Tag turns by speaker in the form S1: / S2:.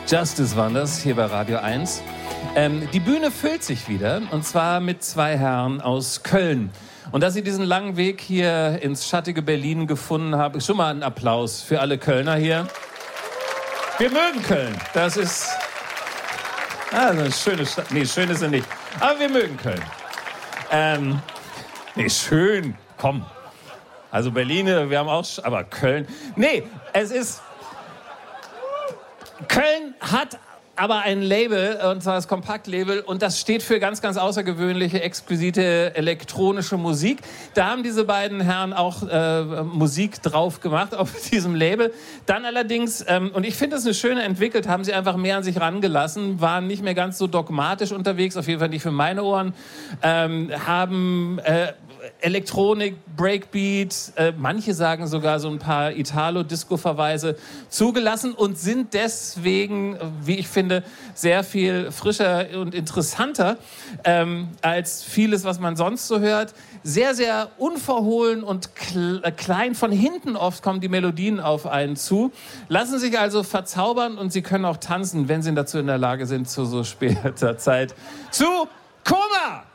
S1: Justice waren das, hier bei Radio 1. Die Bühne füllt sich wieder, und zwar mit zwei Herren aus Köln. Und dass Sie diesen langen Weg hier ins schattige Berlin gefunden haben, schon mal einen Applaus für alle Kölner hier. Wir mögen Köln. Das ist eine schöne Stadt. Nee, schön ist sie nicht. Aber wir mögen Köln. Schön. Komm. Also Berlin, wir haben auch... Aber Köln... Nee, es ist... Köln hat aber ein Label, und zwar das Kompaktlabel, und das steht für ganz, ganz außergewöhnliche, exquisite elektronische Musik. Da haben diese beiden Herren auch Musik drauf gemacht auf diesem Label. Dann allerdings, und ich finde das eine schöne entwickelt, haben sie einfach mehr an sich rangelassen, waren nicht mehr ganz so dogmatisch unterwegs, auf jeden Fall nicht für meine Ohren, haben Elektronik, Breakbeat, manche sagen sogar so ein paar Italo-Disco-Verweise zugelassen und sind deswegen, wie ich finde, sehr viel frischer und interessanter als vieles, was man sonst so hört. Sehr, sehr unverhohlen und klein. Von hinten oft kommen die Melodien auf einen zu. Lassen sich also verzaubern, und sie können auch tanzen, wenn sie dazu in der Lage sind, zu so später Zeit. Zu Koma!